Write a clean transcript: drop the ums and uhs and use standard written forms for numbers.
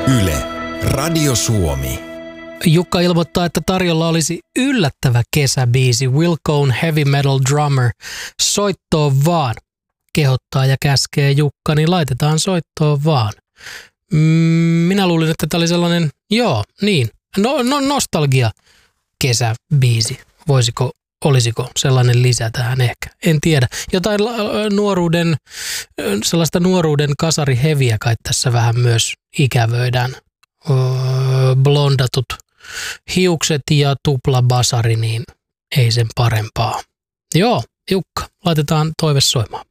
Yle, Radio Suomi. Jukka ilmoittaa, että tarjolla olisi yllättävä kesäbiisi Wilco'n Heavy Metal Drummer. Soittoon vaan. Kehottaa ja käskee Jukka, niin laitetaan soittoon vaan. Minä luulin, että tämä oli sellainen, nostalgia kesäbiisi. Olisiko sellainen lisä tähän ehkä? En tiedä. Jotain sellaista nuoruuden kasariheviä kai tässä vähän myös ikävöidään. Blondatut hiukset ja tuplabasari, niin ei sen parempaa. Joo, Jukka, laitetaan toive soimaan.